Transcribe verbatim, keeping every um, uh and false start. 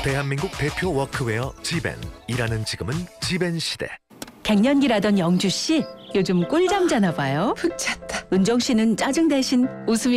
대한민국 대표 워크웨어 지벤. 일하는 지금은 지벤 시대. 갱년기라던 영주 씨 요즘 꿀잠 자나 봐요. 푹 잤다. 은정 씨는 짜증 대신 웃음이